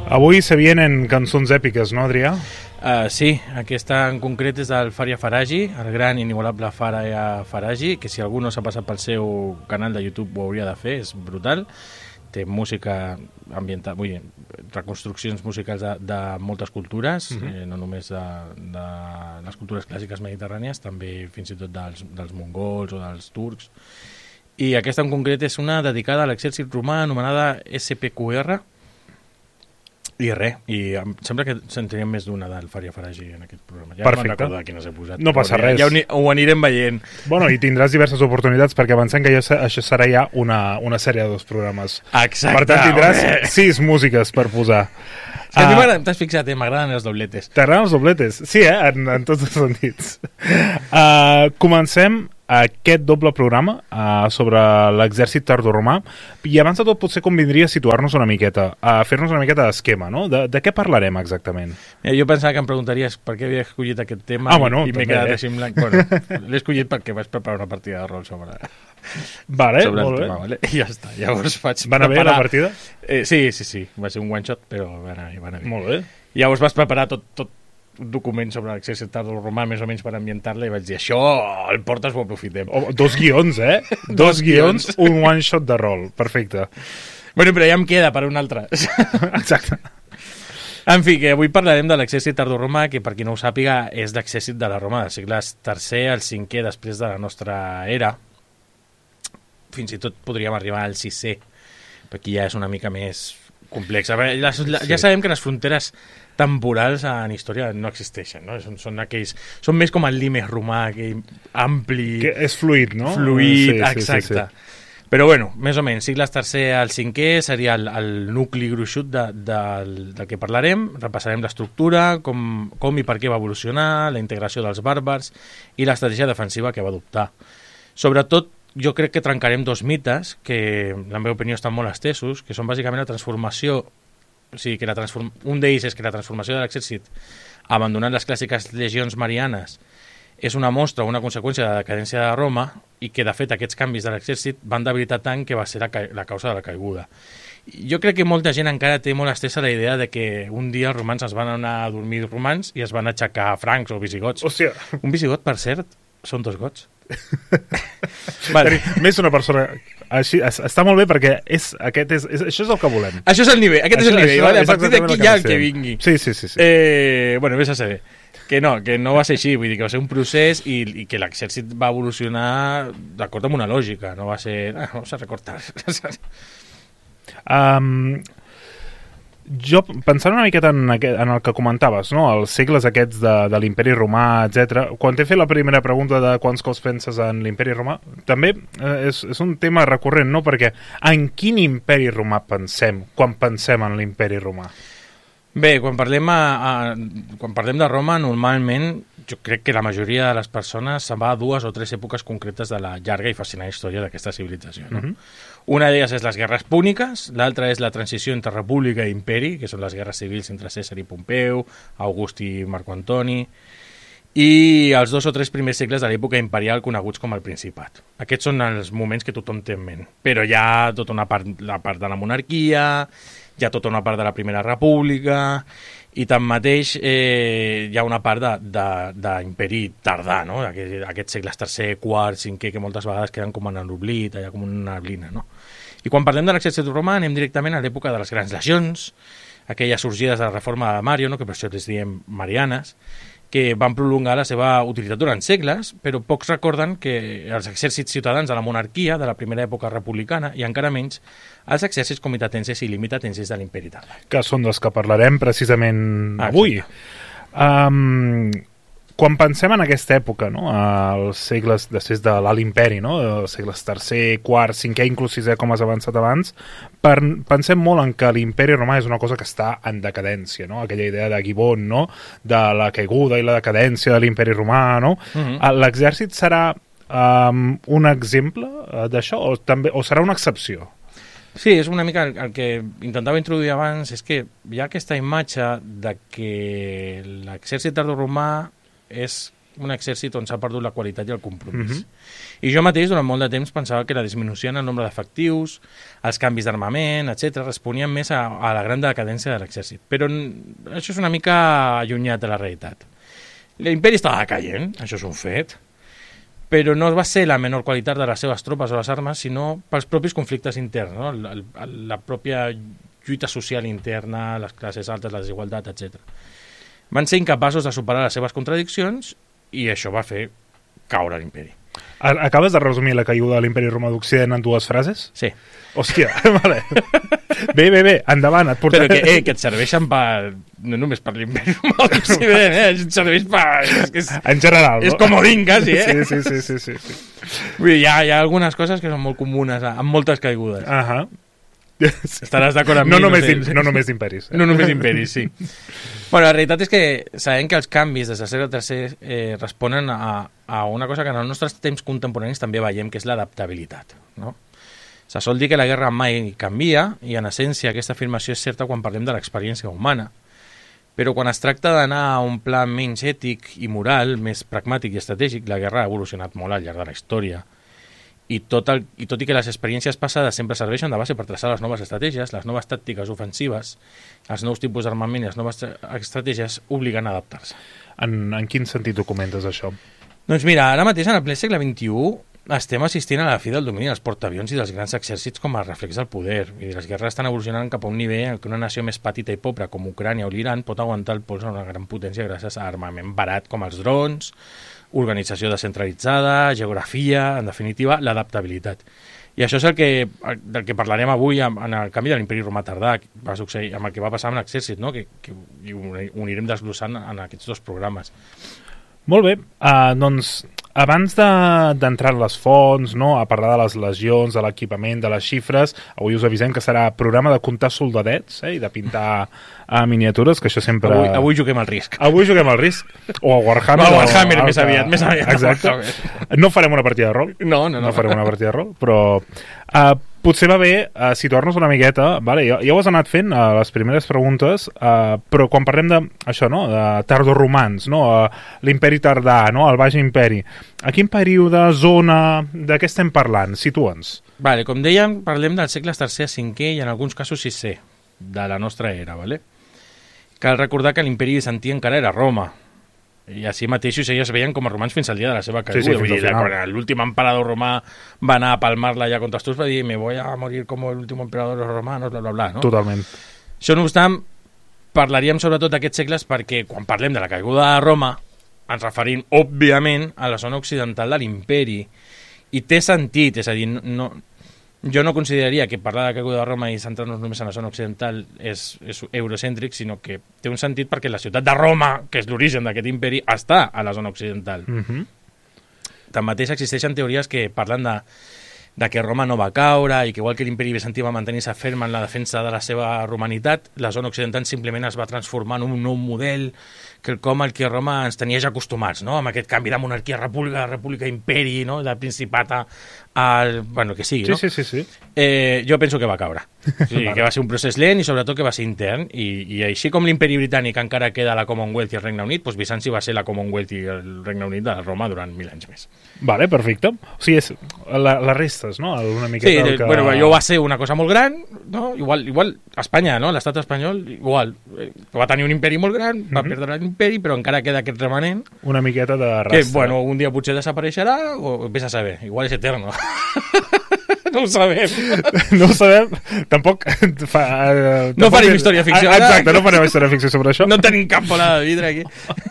Avui se vienen cançons èpiques, no, Adrià? Sí, aquesta en concret és del Faria Faragi, el gran inigualable Faria Faragi, que si algú no s'ha passat pel seu canal de YouTube ho hauria de fer, és brutal. Té música ambiental, vull dir, reconstruccions musicals de moltes cultures, no només de les cultures clàssiques mediterrànies, també fins i tot dels mongols o dels turcs. I aquesta en concret és una dedicada a l'exèrcit romà anomenada SPQR, i res, i em sembla que sentiríem més d'una del Faria Faragi en aquest programa. Ja perfecte. No me'n recordo qui no s'ha posat. No passa res. Ja ho anirem veient. Bueno, i tindràs diverses oportunitats perquè pensem que això serà ja una sèrie de 2 programes. Exacte. Per tant, tindràs 6 músiques per posar. És que a mi m'agrada, t'has fixat, m'agraden els dobletes. T'agraden els dobletes? Sí, en tots els sentits. Comencem aquest doble programa sobre l'exèrcit tardoromà, i abans de tot potser convindria situar-nos una miqueta, fer-nos una miqueta d'esquema, no? De què parlarem exactament? Jo pensava que em preguntaries per què havia escollit aquest tema i m'he quedat així en blanc. Bueno, l'he escollit perquè vaig preparar una partida de rol sobre vale, el molt tema, bé. vale? I ja està. Llavors vaig Va anar bé la partida? Sí. Va ser un one shot, però va anar bé. Molt bé. Llavors vas preparar tot un document sobre l'exèrcit tardoromà més o menys per ambientar-la i vaig dir, això el portes ho aprofitem. 2 guions, 2 guions, un one shot de rol, perfecte. Bueno, però ja em queda per un altre. Exacte. En fi, que avui parlarem de l'exèrcit tardoromà, que per qui no ho sàpiga és l'exèrcit de la Roma dels segles III al V després de la nostra era. Fins i tot podríem arribar al VI, perquè aquí ja és una mica més complex. Ja sabem que les fronteres temporals en història no existeixen, no? Són més com el limes romà, aquell ampli... Que és fluid, no? Fluid, sí, exacte. Sí. Però bueno, més o menys, segles III al V seria el nucli gruixut del que parlarem. Repassarem l'estructura, com i per què va evolucionar, la integració dels bàrbars i l'estratègia defensiva que va adoptar. Sobretot, jo crec que trencarem 2 mites que, en la meva opinió, estan molt estesos, que són bàsicament la transformació. O sigui, que un d'ells és que la transformació de l'exèrcit, abandonant les clàssiques legions marianes, és una mostra o una conseqüència de la decadència de Roma i que, de fet, aquests canvis de l'exèrcit van debilitar tant que va ser la causa de la caiguda. Jo crec que molta gent encara té molt estesa la idea de que un dia els romans es van anar a dormir romans i es van aixecar francs o visigots. Hòstia. Un visigot, per cert, són 2 gots. Vale. Més una persona així, està molt bé perquè això és el que volem. Això és el nivell, aquest és el nivell, vale? A partir d'aquí ja el que vingui. Sí. Bueno, vés a saber que no va ser així, vull dir que va ser un procés i que l'exèrcit va evolucionar d'acord amb una lògica, no va ser vamos a recortar. Jo, pensant una miqueta en el que comentaves, no? Els segles aquests de l'imperi romà, etc. Quan t'he fet la primera pregunta de quants cops penses en l'imperi romà, també és un tema recurrent, no? Perquè en quin imperi romà pensem quan pensem en l'imperi romà? Bé, quan parlem de Roma, normalment jo crec que la majoria de les persones se'n va a 2 o 3 èpoques concretes de la llarga i fascinant història d'aquesta civilització, no? Una d'elles és les guerres púniques, l'altra és la transició entre república i imperi, que són les guerres civils entre Cèsar i Pompeu, August i Marc Antoni, i els 2 o 3 primers segles de l'època imperial coneguts com el Principat. Aquests són els moments que tothom té en ment, però hi ha tota una part de la monarquia, hi ha tota una part de la Primera República, i tanmateix hi ha una part d'imperi tardà, no? Aquests segles III, IV, V, que moltes vegades queden com en l'oblit, allà com una neblina, no? I quan parlem de l'exèrcit romà anem directament a l'època de les grans legions, aquelles sorgides de la reforma de Mario, no? Que per això les diem marianes, que van prolongar la seva utilitat durant segles, però pocs recorden que els exèrcits ciutadans de la monarquia de la primera època republicana, i encara menys els exèrcits comitatenses i limitatenses de l'imperi tardà. Que són dels que parlarem precisament avui. Quan pensem en aquesta època, no? Els segles després de l'Alt Imperi, no? Els segles III, IV, V, inclús VI, com has avançat abans, pensem molt en que l'imperi romà és una cosa que està en decadència, no? Aquella idea de Gibbon, no? De la caiguda i la decadència de l'imperi romà, no? L'exèrcit serà un exemple d'això o serà una excepció? Sí, és una mica el que intentava introduir abans, és que hi ha aquesta imatge de que l'exèrcit tardoromà és un exèrcit on s'ha perdut la qualitat i el compromís. I jo mateix, durant molt de temps, pensava que la disminució en el nombre d'efectius, els canvis d'armament, etc., responien més a la gran decadència de l'exèrcit. Però això és una mica allunyat de la realitat. L'imperi estava caient, això és un fet, però no va ser la menor qualitat de les seves tropes o les armes, sinó pels propis conflictes interns, no? La pròpia lluita social interna, les classes altes, la desigualtat, etc. Van ser incapaços de superar les seves contradiccions i això va fer caure l'imperi. Acabes de resumir la caiguda de l'imperi romà d'Occident en 2 frases? Sí. Hòstia, vale. Bé, endavant, et portaré... Però que et serveixen no només per l'imperi romà d'Occident, et serveix en general, no? És comodín, quasi, Sí. Vull dir, hi ha algunes coses que són molt comunes, amb moltes caigudes. Estaràs d'acord amb mi? No només d'imperis. No només imperis, sí. Bueno, la realitat és que sabem que els canvis des del segle III responen a una cosa que en els nostres temps contemporanis també veiem, que és l'adaptabilitat, no? Se sol dir que la guerra mai canvia, i en essència aquesta afirmació és certa quan parlem de l'experiència humana, però quan es tracta d'anar a un pla menys ètic i moral, més pragmàtic i estratègic, la guerra ha evolucionat molt al llarg de la història. I tot i que les experiències passades sempre serveixen de base per traçar les noves estratègies, les noves tàctiques ofensives, els nous tipus d'armament i les noves estratègies obliguen a adaptar-se. En quin sentit ho comentes, això? Doncs mira, ara mateix, en el ple segle XXI, estem assistint a la fi del domini dels portaavions i dels grans exèrcits com a reflex del poder. I les guerres estan evolucionant cap a un nivell en què una nació més petita i pobra com Ucrània o l'Iran pot aguantar el pols a una gran potència gràcies a armament barat com els drons, organització descentralitzada, geografia, en definitiva, l'adaptabilitat. I això és del que parlarem avui en el canvi de l'imperi romà tardà, va succeir amb el que va passar amb l'exèrcit, no? que ho anirem desglossant en aquests 2 programes. Molt bé, doncs abans d'entrar en les fonts, no, a parlar de les legions, de l'equipament, de les xifres, avui us avisem que serà programa de comptar soldadets i de pintar miniatures, que això sempre... Avui juguem al risc. Avui juguem al risc. O a Warhammer. No, Warhammer, més aviat. Exacte. No farem una partida de rol. No farem una partida de rol, però... potser va bé situar-nos una miqueta, vale? Ja ho has anat fent a les primeres preguntes, però quan parlem d'això, no? De tardoromans, no? L'imperi tardà, no? El Baix Imperi, a quin període, zona, de què estem parlant? Situa'ns. Vale, com dèiem, parlem dels segles III, V i en alguns casos VI de la nostra era, vale? Cal recordar que l'imperi bizantí encara era Roma, i així mateix ja es veien com a romans fins al dia de la seva caiguda. Sí, vull dir, quan l'últim emperador romà va anar a palmar-la ja contra els turcs, va dir, me voy a morir como el último emperador romano, bla, bla, bla, no? Totalment. Això, no obstant, parlaríem sobretot d'aquests segles perquè quan parlem de la caiguda de Roma ens referim, òbviament, a la zona occidental de l'imperi. I té sentit, és a dir, jo no consideraria que parlar de la caiguda de Roma i centrar-nos només en la zona occidental és eurocèntric, sinó que té un sentit perquè la ciutat de Roma, que és l'origen d'aquest imperi, està a la zona occidental. Tanmateix existeixen teories que parlen de que Roma no va caure i que igual que l'imperi bizantí va mantenir-se ferm en la defensa de la seva romanitat, la zona occidental simplement es va transformar en un nou model quelcom al que Roma ens tenia ja acostumats, no? Amb aquest canvi de monarquia a república, imperi, no? De principat al... bueno, que sigui, no? Sí. Jo penso que va caure. Sí, que va ser un procés lent i sobretot que va ser intern, i així com l'imperi britànic encara queda la Commonwealth i el Regne Unit, doncs Bizanci va ser la Commonwealth i el Regne Unit de Roma durant 1000 anys més. Vale, perfecte. O sigui, és les restes, no? Una miqueta sí, bueno, allò va ser una cosa molt gran, no? Igual Espanya, no? L'estat espanyol, igual, va tenir un imperi molt gran, va perdre l'imperi, però encara queda aquest remanent. Una miqueta de rastre. Que, bueno, un dia potser desapareixerà, o vés a saber, igual és eterno. No ho sabem. No ho sabem. Tampoc... no farem història ficció. Exacte, no farem història ficció sobre això. No tenim cap bola de vidre aquí.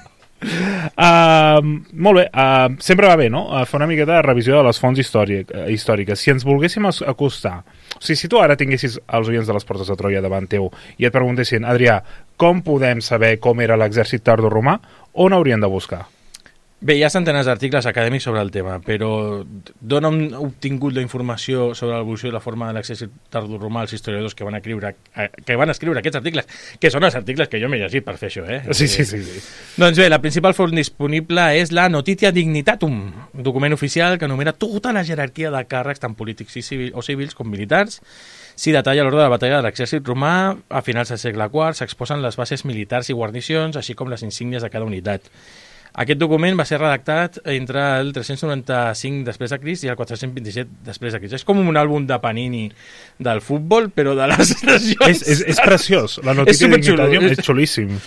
Molt bé, sempre va bé, no? Fer una miqueta de revisió de les fonts històriques. Si ens volguéssim acostar, o sigui, si tu ara tinguessis els oients de les Portes de Troia davant teu i et preguntessin, Adrià, com podem saber com era l'exèrcit tardoromà, on haurien de buscar? Bé, hi ha centenars d'articles acadèmics sobre el tema, però d'on han obtingut la informació sobre l'evolució i la forma de l'exèrcit tardoromà els historiadors que van escriure aquests articles, que són els articles que jo m'he llegit per fer això, Sí. Doncs bé, la principal font disponible és la Notitia Dignitatum, un document oficial que enumera tota la jerarquia de càrrecs, tant polítics o civils com militars. S'hi detalla l'ordre de la batalla de l'exèrcit romà a finals del segle IV, s'exposen les bases militars i guarnicions, així com les insígnies de cada unitat. Aquest document va ser redactat entre el 395 després de Crist i el 427 després de Crist. És com un àlbum de Panini del futbol, però de les nacions. És preciós. La notícia d'Ignitarium és xulíssim.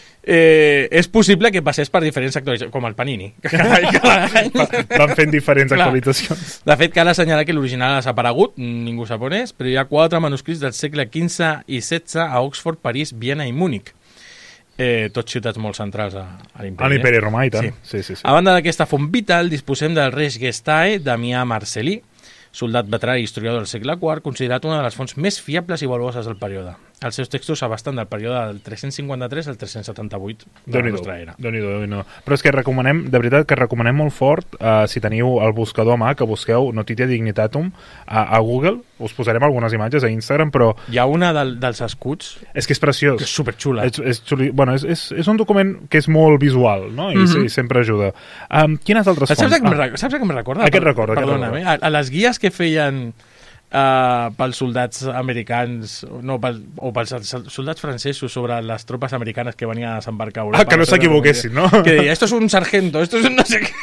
És possible que passés per diferents actualitzacions, com el Panini. Van fent diferents actualitzacions. De fet, cal assenyalar que l'original ha desaparegut, ningú sap on és, però hi ha 4 manuscrits del segle XV i XVI a Oxford, París, Viena i Múnich. Tots ciutats molt centrals a l'imperi. A l'imperi romà i tant. Sí. A banda d'aquesta font vital, disposem del Res Gestae, Damià Marcel·lí, soldat veterà i historiador del segle IV, considerat una de les fonts més fiables i valuoses del període. Els seus textos abasten del període del 353 al 378 de la nostra era. Déu-n'hi-do. Però és que recomanem, de veritat, que recomanem molt fort, si teniu el buscador a mà, que busqueu Notitia Dignitatum a Google, us posarem algunes imatges a Instagram, però... Hi ha una dels escuts... És que és preciós. Que és superxula. És un document que és molt visual, no? I sempre ajuda. Quines altres fonts? Saps a què em recorda? Aquest recorda. Perdona'm, a les guies que feien... pels soldats americans o pels soldats francesos sobre les tropes americanes que venien a desembarcar a Europa. Que no s'equivoquessin, no? Que deia, esto es un sargento, esto es un no sé qué.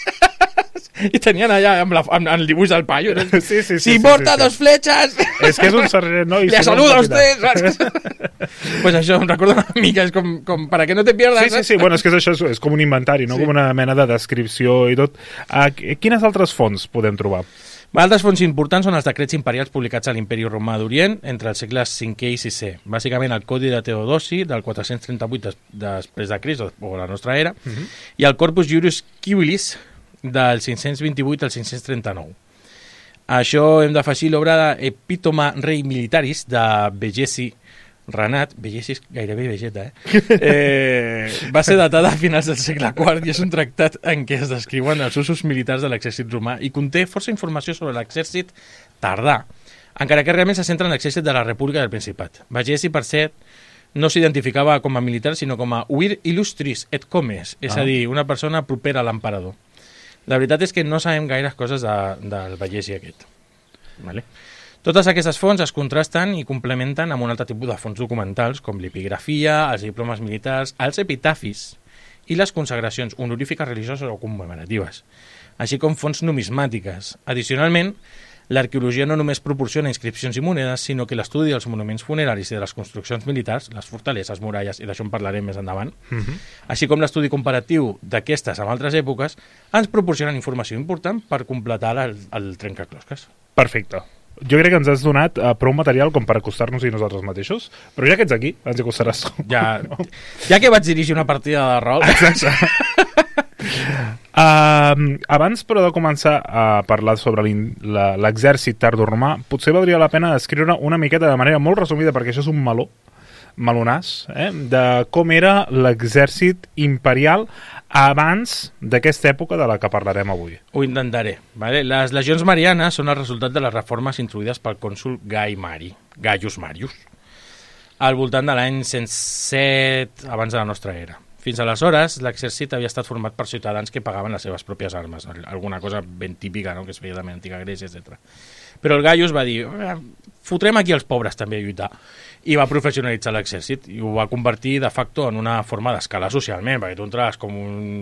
I tenien allà amb el dibuix del paio. Si porta 2 fletxes... És que és un sargent, no? Le saluda a usted. Pues això, em recorda una mica, és com para que no te pierdas. Sí, bueno, és que això és com un inventari, no? Com una mena de descripció i tot. Quines altres fonts podem trobar? Altres fonts importants són els decrets imperials publicats a l'Imperi Romà d'Orient entre els segles V i VI. Bàsicament el Codi de Teodosi del 438 després de Crist, o la nostra era, i el Corpus Juris Civilis del 528 al 539. Això hem d'afegir l'obra d'Epítoma Rei Militaris de Begesi Renat, Begesi és gairebé Vegeta, va ser datada a finals del segle IV i és un tractat en què es descriuen els usos militars de l'exèrcit romà i conté força informació sobre l'exèrcit tardà, encara que realment se centra en l'exèrcit de la República del Principat. Begesi, per cert, no s'identificava com a militar, sinó com a vir illustris et comes, és a dir, una persona propera a l'emperador. La veritat és que no sabem gaires coses del Begesi aquest. Vale? Totes aquestes fonts es contrasten i complementen amb un altre tipus de fonts documentals, com l'epigrafia, els diplomes militars, els epitafis i les consagracions honorífiques religioses o commemoratives, així com fonts numismàtiques. Addicionalment, l'arqueologia no només proporciona inscripcions i monedes, sinó que l'estudi dels monuments funeraris i de les construccions militars, les fortaleses, muralles, i d'això en parlarem més endavant, així com l'estudi comparatiu d'aquestes amb altres èpoques, ens proporcionen informació important per completar el trencaclosques. Perfecte. Jo crec que ens has donat prou material com per acostar-nos-hi nosaltres mateixos, però ja que ets aquí, ens hi acostaràs tu. Ja que vaig dirigir una partida de rol... Exacte. Abans, però, de començar a parlar sobre l'exèrcit tardoromà, potser valdria la pena descriure una miqueta de manera molt resumida, perquè això és un melonàs, de com era l'exèrcit imperial abans d'aquesta època de la que parlarem avui. Ho intentaré. Vale? Les legions marianes són el resultat de les reformes introduïdes pel cònsol Gaius Marius, al voltant de l'any 107 abans de la nostra era. Fins aleshores, l'exèrcit havia estat format per ciutadans que pagaven les seves pròpies armes, alguna cosa ben típica, no?, que es feia de l'antiga Grècia, etc. Però el Gaius va dir, fotrem aquí els pobres també a lluitar, i va professionalitzar l'exèrcit i ho va convertir de facto en una forma d'escalar socialment, perquè tu entraves com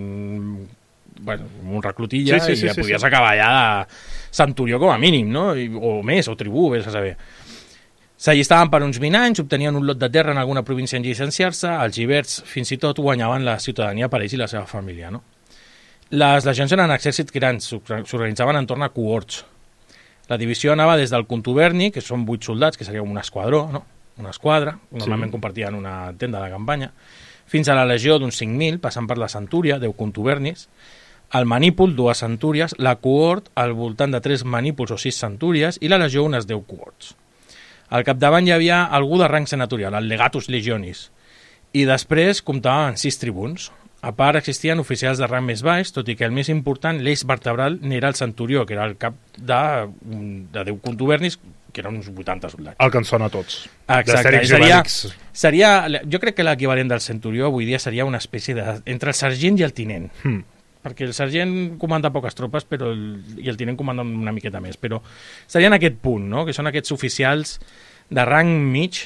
un reclutilla i podies acabar allà de centurió com a mínim, no? O més, o tribú, vés a saber. S'allistaven per uns 20 anys, obtenien un lot de terra en alguna província en llicenciar-se, els lliberts fins i tot guanyaven la ciutadania per ells i la seva família, no? Les legions eren exèrcits grans, s'organitzaven entorn a cohorts. La divisió anava des del contuberni, que són 8 soldats, que seria un esquadró, no?, una esquadra, normalment compartien una tenda de campanya, fins a la legió d'uns 5.000, passant per la centúria, 10 contubernis, el manípul, 2 centúries, la cohort, al voltant de 3 manípuls o 6 centúries, i la legió unes 10 cohorts. Al capdavant hi havia algú de rang senatorial, el legatus legionis, i després comptava amb 6 tribuns. A part, existien oficials de rang més baix, tot i que el més important, l'eix vertebral, n'era el centurió, que era el cap de 10 contubernis, que eren uns 80 soldats. El que ens sona a tots. Exacte. Jo crec que l'equivalent del centurió avui dia seria una espècie de... entre el sergent i el tinent. Perquè el sergent comanda poques tropes i el tinent comanda una miqueta més, però seria en aquest punt, no?, que són aquests oficials de rang mig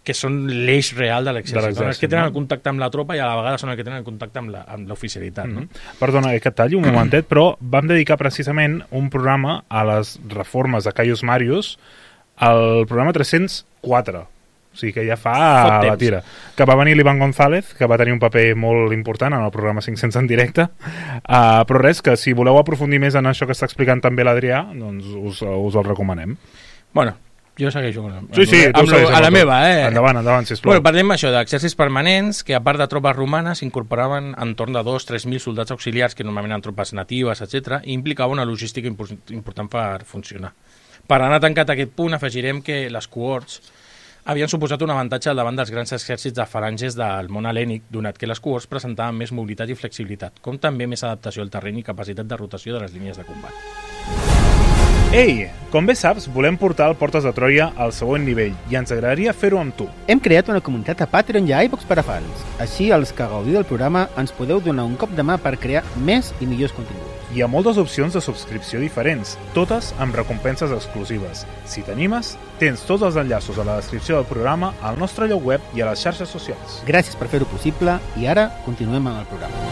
que són l'eix real de l'exèrcit. Són els que tenen no? el contacte amb la tropa i a la vegada són els que tenen el contacte amb l'oficialitat. No? Perdona, que et talli un momentet, però vam dedicar precisament un programa a les reformes de Caius Marius, el programa 304. O sigui que ja fa la tira. Que va venir l'Ivan González, que va tenir un paper molt important en el programa 500 en directe. Però res, que si voleu aprofundir més en això que està explicant també l'Adrià, doncs us el recomanem. Bueno, jo segueixo a la meva, Endavant, sisplau. Bueno, parlem això d'exèrcits permanents que, a part de tropes romanes, incorporaven entorn de 2.000-3.000 soldats auxiliars, que normalment eren tropes natives, etc., i implicava una logística important per funcionar. Per anar tancat a aquest punt, afegirem que les cohorts havien suposat un avantatge al davant dels grans exèrcits de falanges del món hel·lènic, donat que les cohorts presentaven més mobilitat i flexibilitat, com també més adaptació al terreny i capacitat de rotació de les línies de combat. Ei, com bé saps, volem portar el Portes de Troia al següent nivell i ens agradaria fer-ho amb tu. Hem creat una comunitat a Patreon i a iVoox per a fans. Així, els que gaudiu del programa ens podeu donar un cop de mà per crear més i millors continguts. Hi ha moltes opcions de subscripció diferents, totes amb recompenses exclusives. Si t'animes, tens tots els enllaços a la descripció del programa, al nostre lloc web i a les xarxes socials. Gràcies per fer-ho possible i ara continuem amb el programa.